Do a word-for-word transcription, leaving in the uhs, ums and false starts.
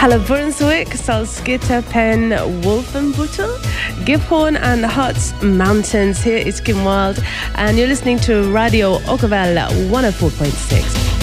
Halle Brunswick, Salzgitter, Penn, Wolfenbüttel, Gifhorn and Harz Mountains. Here is Kim Wilde and you're listening to Radio Okervelle one oh four point six.